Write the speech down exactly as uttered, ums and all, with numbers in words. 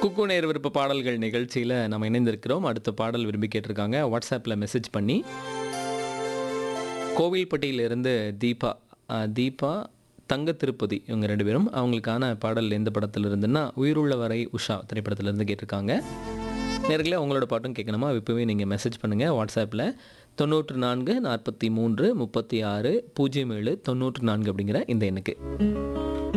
குக்கு நேர் விருப்ப பாடல்கள் நிகழ்ச்சியில் நம்ம இணைந்திருக்கிறோம். அடுத்த பாடல் விரும்பி கேட்டிருக்காங்க வாட்ஸ்அப்பில் மெசேஜ் பண்ணி. கோவில்பட்டியிலிருந்து தீபா அஹ், தீபா தங்க திருப்பதி இவங்க ரெண்டு பேரும் அவங்களுக்கான பாடல் எந்த படத்தில் இருந்துன்னா உயிருள்ள வரை உஷா திரைப்படத்திலிருந்து கேட்டிருக்காங்க. நேர்களே உங்களோட பாட்டும் கேட்கணுமா? இப்போவே நீங்கள் மெசேஜ் பண்ணுங்கள் வாட்ஸ்அப்பில் தொண்ணூற்று நான்கு நாற்பத்தி மூன்று முப்பத்தி ஆறு பூஜ்ஜியம் ஏழு தொண்ணூற்று நான்கு அப்படிங்கிற இந்த எண்ணுக்கு.